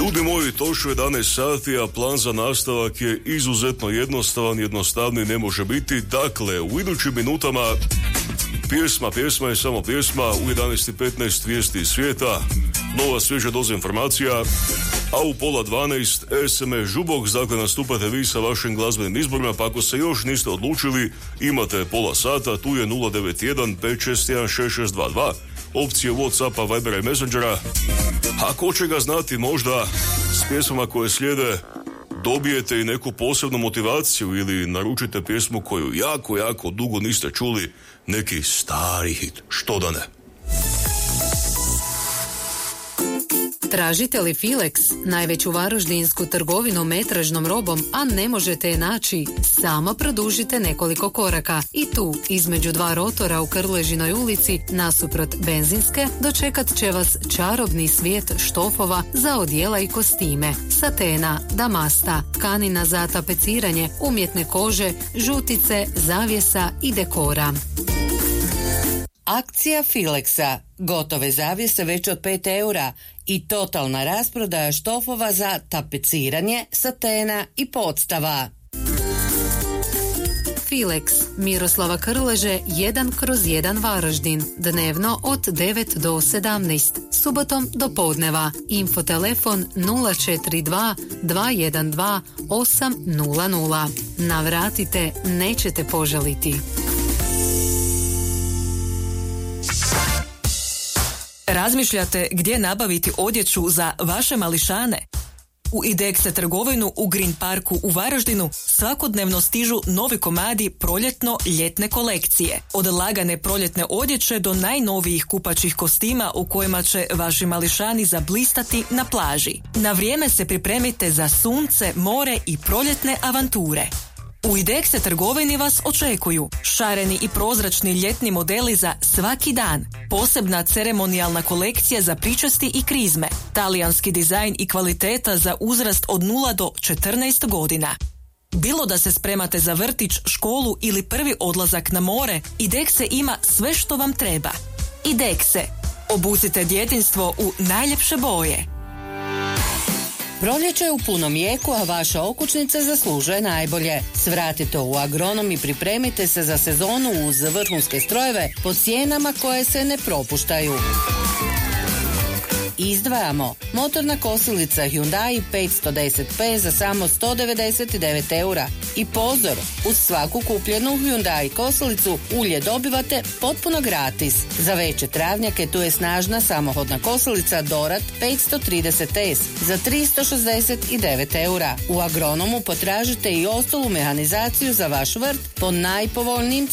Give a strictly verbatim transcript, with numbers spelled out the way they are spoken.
Ljudi moji, točno jedanaest sati, a plan za nastavak je izuzetno jednostavan, jednostavniji ne može biti. Dakle, u idućim minutama pjesma, pjesma je samo pjesma, u jedanaest i petnaest vijesti iz svijeta, nova svježa doza informacija, a u pola dvanaest es em es Žubox, dakle nastupate vi sa vašim glazbenim izborima, pa ako se još niste odlučili, imate pola sata, tu je nula devet jedan pet šest jedan šest šest dva dva, opcije Whatsappa, Vibera i Messengera. Ako će ga znati, možda s pjesmama koje slijede dobijete i neku posebnu motivaciju ili naručite pjesmu koju jako, jako dugo niste čuli, neki stari hit, što da ne. Tražite li Filex, najveću varaždinsku trgovinu metražnom robom, a ne možete je naći? Samo produžite nekoliko koraka i tu, između dva rotora u Krležinoj ulici, nasuprot benzinske, dočekat će vas čarobni svijet štofova za odjela i kostime, satena, damasta, tkanina za tapeciranje, umjetne kože, žutice, zavjesa i dekora. Akcija Filexa. Gotove zavjese već od pet eura i totalna rasprodaja štofova za tapeciranje, satena i podstava. Filex, Miroslava Krleže, jedan kroz jedan Varaždin, dnevno od devet do sedamnaest, subotom do podneva. Info telefon nula četiri dva dva jedan dva osam nula nula. Navratite, nećete požaliti. Razmišljate gdje nabaviti odjeću za vaše mališane? U Idexe trgovinu u Green Parku u Varaždinu svakodnevno stižu novi komadi proljetno-ljetne kolekcije. Od lagane proljetne odjeće do najnovijih kupaćih kostima u kojima će vaši mališani zablistati na plaži. Na vrijeme se pripremite za sunce, more i proljetne avanture. U Idexe trgovini vas očekuju šareni i prozračni ljetni modeli za svaki dan, posebna ceremonijalna kolekcija za pričesti i krizme, talijanski dizajn i kvaliteta za uzrast od nula do četrnaest godina. Bilo da se spremate za vrtić, školu ili prvi odlazak na more, Idexe ima sve što vam treba. Idexe. Obucite djetinjstvo u najljepše boje. Proljeće je u punom jeku, a vaša okućnica zaslužuje najbolje. Svratite u Agronom i pripremite se za sezonu uz vrhunske strojeve po cijenama koje se ne propuštaju. Izdvajamo motorna kosilica Hyundai petsto deset P za samo sto devedeset devet eura. I pozor, uz svaku kupljenu Hyundai kosilicu ulje dobivate potpuno gratis. Za veće travnjake tu je snažna samohodna kosilica Dorad petsto trideset S za tristo šezdeset devet eura. U Agronomu potražite i ostalu mehanizaciju za vaš vrt po najpovoljnijim